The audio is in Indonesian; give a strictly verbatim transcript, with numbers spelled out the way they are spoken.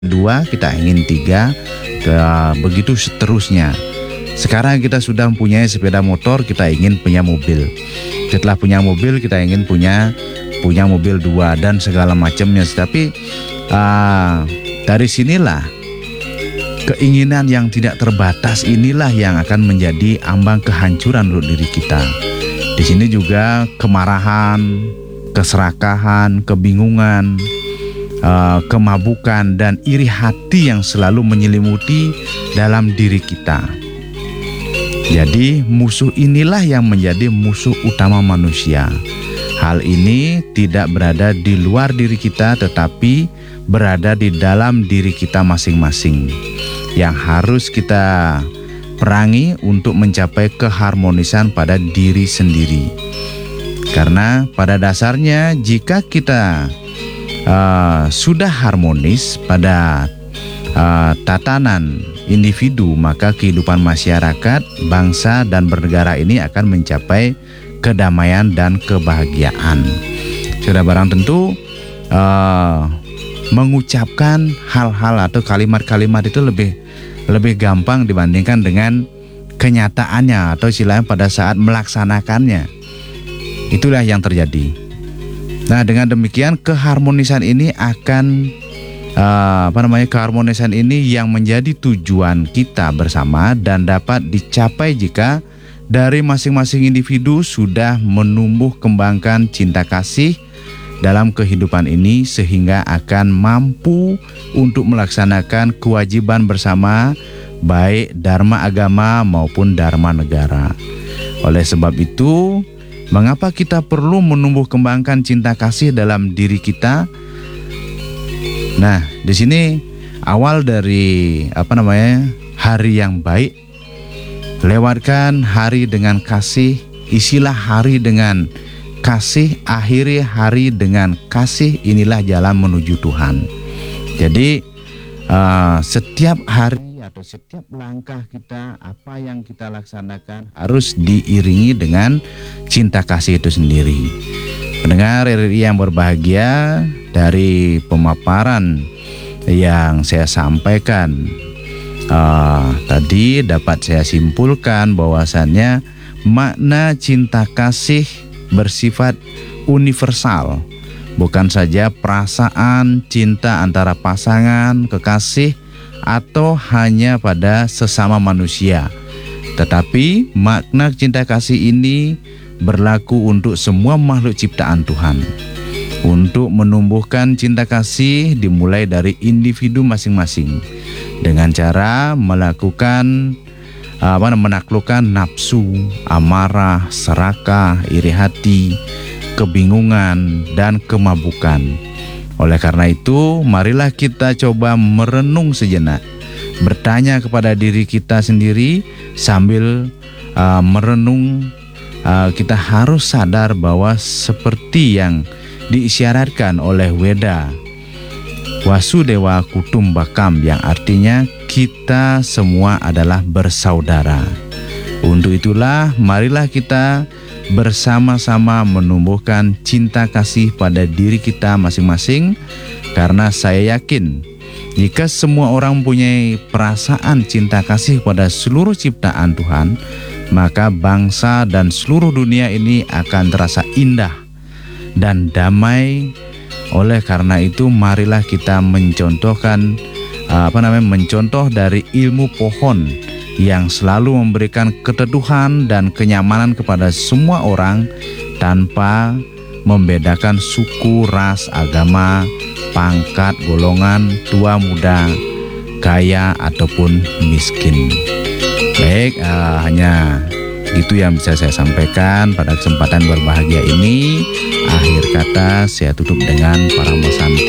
dua, kita ingin tiga, ke, begitu seterusnya. Sekarang kita sudah mempunyai sepeda motor, kita ingin punya mobil. Setelah punya mobil, kita ingin punya punya mobil dua dan segala macamnya. Tapi uh, dari sinilah keinginan yang tidak terbatas inilah yang akan menjadi ambang kehancuran untuk diri kita. Di sini juga kemarahan, keserakahan, kebingungan, Uh, kemabukan dan iri hati yang selalu menyelimuti dalam diri kita. Jadi musuh inilah yang menjadi musuh utama manusia. Hal ini tidak berada di luar diri kita, tetapi berada di dalam diri kita masing-masing, yang harus kita perangi untuk mencapai keharmonisan pada diri sendiri. Karena pada dasarnya jika kita Uh, sudah harmonis pada uh, tatanan individu, maka kehidupan masyarakat, bangsa, dan bernegara ini akan mencapai kedamaian dan kebahagiaan. Sudah barang tentu uh, mengucapkan hal-hal atau kalimat-kalimat itu lebih lebih gampang dibandingkan dengan kenyataannya atau istilahnya pada saat melaksanakannya. Itulah yang terjadi. Nah, dengan demikian keharmonisan ini akan uh, apa namanya keharmonisan ini yang menjadi tujuan kita bersama dan dapat dicapai jika dari masing-masing individu sudah menumbuh kembangkan cinta kasih dalam kehidupan ini, sehingga akan mampu untuk melaksanakan kewajiban bersama, baik dharma agama maupun dharma negara. Oleh sebab itu, mengapa kita perlu menumbuh kembangkan cinta kasih dalam diri kita? Nah, di sini awal dari apa namanya hari yang baik. Lewatkan hari dengan kasih, isilah hari dengan kasih, akhiri hari dengan kasih. Inilah jalan menuju Tuhan. Jadi uh, setiap hari atau setiap langkah kita, apa yang kita laksanakan harus diiringi dengan cinta kasih itu sendiri. Pendengar R R I yang berbahagia, dari pemaparan yang saya sampaikan uh, tadi dapat saya simpulkan bahwasannya makna cinta kasih bersifat universal, bukan saja perasaan cinta antara pasangan, kekasih, atau hanya pada sesama manusia, tetapi makna cinta kasih ini berlaku untuk semua makhluk ciptaan Tuhan. Untuk menumbuhkan cinta kasih dimulai dari individu masing-masing dengan cara melakukan apa menaklukkan nafsu, amarah, serakah, iri hati, kebingungan, dan kemabukan. Oleh karena itu, marilah kita coba merenung sejenak, bertanya kepada diri kita sendiri sambil uh, merenung. Uh, kita harus sadar bahwa seperti yang diisyaratkan oleh Weda Wasudewa Kutumbakam, yang artinya kita semua adalah bersaudara. Untuk itulah, marilah kita bersama-sama menumbuhkan cinta kasih pada diri kita masing-masing, karena saya yakin jika semua orang mempunyai perasaan cinta kasih pada seluruh ciptaan Tuhan, maka bangsa dan seluruh dunia ini akan terasa indah dan damai. Oleh karena itu, marilah kita mencontohkan apa namanya mencontoh dari ilmu pohon yang selalu memberikan keteduhan dan kenyamanan kepada semua orang tanpa membedakan suku, ras, agama, pangkat, golongan, tua, muda, kaya, ataupun miskin. Baik, uh, hanya itu yang bisa saya sampaikan pada kesempatan berbahagia ini. Akhir kata saya tutup dengan para Masanti.